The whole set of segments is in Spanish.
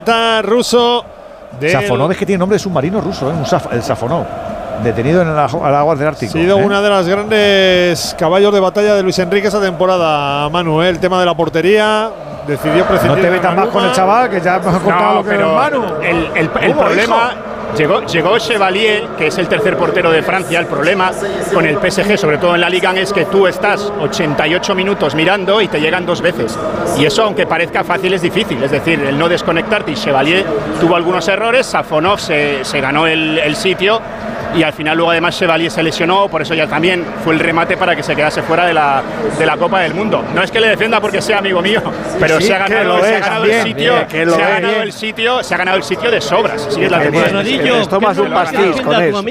Ruso Safonov es que tiene nombre de submarino ruso, el Safonov, detenido en las aguas del Ártico. Ha sido una de las grandes caballos de batalla de Luis Enrique esa temporada, Manu. El tema de la portería, decidió prescindir. No te metas más con el chaval, que ya hemos contado lo que es Manu. El problema, llegó Chevalier, que es el tercer portero de Francia. El problema con el PSG, sobre todo en la Liga, es que tú estás 88 minutos mirando y te llegan 2 veces. Y eso, aunque parezca fácil, es difícil. Es decir, el no desconectarte. Y Chevalier tuvo algunos errores, Safonov se ganó el sitio. Y al final luego además Chevalier se lesionó, por eso ya también fue el remate para que se quedase fuera de la Copa del Mundo. No es que le defienda porque sea amigo mío, pero se ha ganado el sitio de sobras. Así es la temporada. Tomas un pastis con él.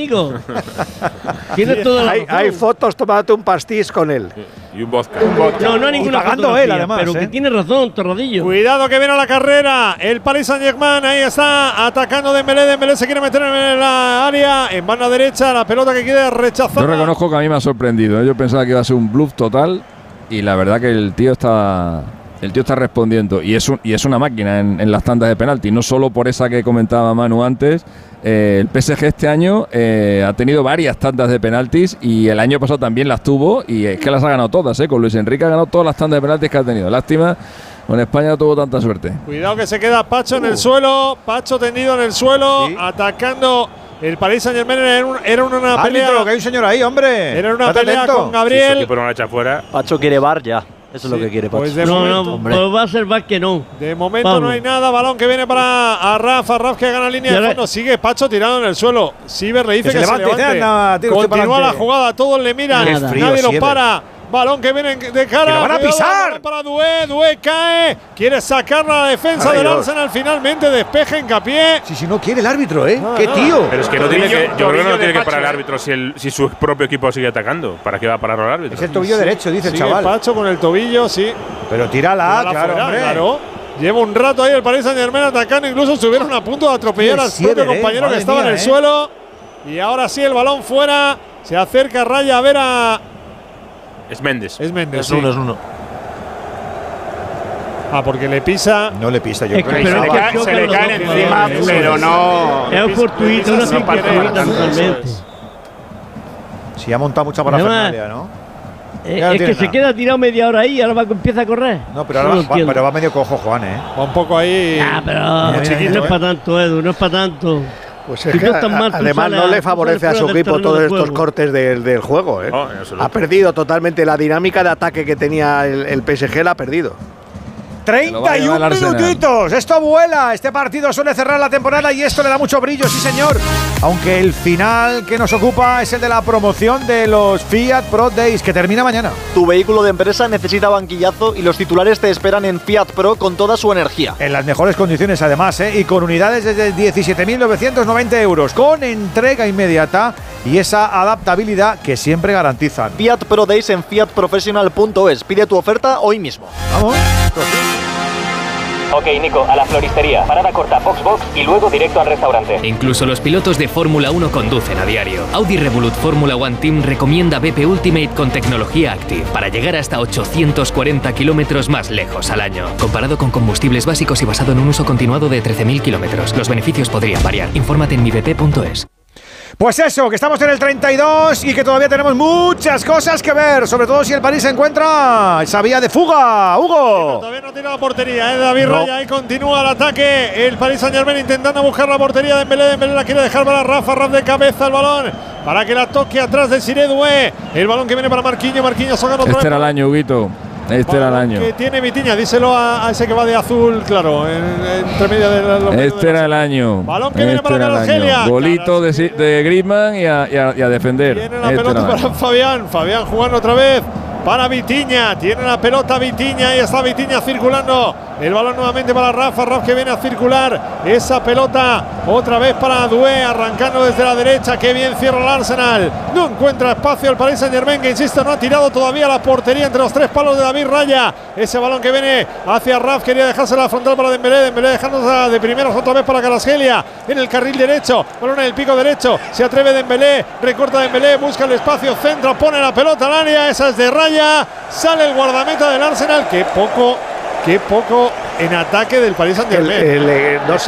Hay fotos, tómate un pastis con él. Y un vodka. No hay ninguna pagando él, además, pero que tiene razón, Torradillo. Cuidado que viene a la carrera el Paris Saint-Germain, ahí está atacando Dembélé se quiere meter en la área, en banda derecha, la pelota que quiere rechazar. Yo reconozco que a mí me ha sorprendido, yo pensaba que iba a ser un bluff total y la verdad que el tío está respondiendo y es una máquina en las tandas de penalti, no solo por esa que comentaba Manu antes. El PSG este año ha tenido varias tandas de penaltis y el año pasado también las tuvo y es que las ha ganado todas, con Luis Enrique ha ganado todas las tandas de penaltis que ha tenido. Lástima, con España no tuvo tanta suerte. Cuidado que se queda Pacho en el suelo, Pacho tendido en el suelo, sí, atacando el Paris Saint-Germain. Era una pelea. Lo que hay un señor ahí, hombre. Era una pelea con Gabriel. Pacho quiere VAR ya. Eso es lo que quiere Pacho. Pues pues va a ser VAR que no. De momento no hay nada. Balón que viene para Rafa que gana línea de fondo. Sigue Pacho tirado en el suelo. Siever le dice que se levante. Continúa la jugada. Todos le miran. Nadie lo para. Balón que viene de cara. ¡Que lo van a pisar! Para Doué cae. Quiere sacar la defensa del Arsenal. Finalmente despeja Hincapié. Si no quiere el árbitro, ¿Qué tío? Pero es que yo creo que no tiene que parar el árbitro si su propio equipo sigue atacando. ¿Para qué va a parar el árbitro? Es el tobillo derecho, dice el chaval. Pacho con el tobillo, sí. Pero tírala, claro, fuera, hombre. Claro. Lleva un rato ahí el Paris Saint-Germain atacando. Incluso estuvieron a punto de atropellar al propio compañero que estaba en el suelo. Y ahora sí, el balón fuera. Se acerca Raya a ver a… Es Méndez. Es Méndez. Es uno. Porque le pisa. No le pisa, yo creo que se le caen encima, pero no. Es fortuito, una fortuita totalmente. Si ha montado mucha parafernalia, ¿no? Es que se queda tirado media hora ahí y ahora empieza a correr. No, pero ahora va medio cojo, Juan, Va un poco ahí. Pero no es para tanto, Edu, no es para tanto. Pues es que además no le favorece a su equipo todos estos cortes del juego. Ha perdido totalmente la dinámica de ataque que tenía el PSG, la ha perdido. 31 minutitos, esto vuela, este partido suele cerrar la temporada y esto le da mucho brillo, sí señor. Aunque el final que nos ocupa es el de la promoción de los Fiat Pro Days, que termina mañana. Tu vehículo de empresa necesita banquillazo y los titulares te esperan en Fiat Pro con toda su energía. En las mejores condiciones además, y con unidades desde 17.990 euros, con entrega inmediata y esa adaptabilidad que siempre garantizan. Fiat Pro Days en fiatprofessional.es. Pide tu oferta hoy mismo. Vamos. Ok, Nico, a la floristería, parada corta, Foxbox y luego directo al restaurante. Incluso los pilotos de Fórmula 1 conducen a diario. Audi Revolut Fórmula 1 Team recomienda BP Ultimate con tecnología Active para llegar hasta 840 kilómetros más lejos al año. Comparado con combustibles básicos y basado en un uso continuado de 13.000 kilómetros, los beneficios podrían variar. Infórmate en mibp.es. Pues eso, que estamos en el 32 y que todavía tenemos muchas cosas que ver, sobre todo si el París se encuentra esa vía de fuga. Hugo. Todavía no tira la portería, David Raya, ahí continúa el ataque. El Paris Saint-Germain intentando buscar la portería de Dembélé la quiere dejar para Rafa de cabeza el balón, para que la toque atrás de Siré Doué. El balón que viene para Marquinhos sacando otra vez. Este era el año, Huguito. Este era el año. Que tiene Vitinha, díselo a ese que va de azul, claro, entre medio de los… Este era el año. Balón que viene para Kvaratskhelia. Golito de Griezmann y a defender. Tiene la pelota para Fabián jugando otra vez para Vitinha. Tiene la pelota Vitinha y está Vitinha circulando. El balón nuevamente para Rafa que viene a circular esa pelota otra vez para Doué, arrancando desde la derecha. Qué bien cierra el Arsenal. No encuentra espacio el Paris Saint-Germain, que insisto, no ha tirado todavía la portería entre los 3 palos de David Raya. Ese balón que viene hacia Raf, quería dejarse la frontal para Dembélé dejándose de primeros otra vez para Kvaratskhelia en el carril derecho. Balón en el pico derecho, se atreve Dembélé, recorta Dembélé, busca el espacio, centra, pone la pelota al área, esa es de Raya. Sale el guardameta del Arsenal. Qué poco en ataque del Paris Saint-Germain. No sé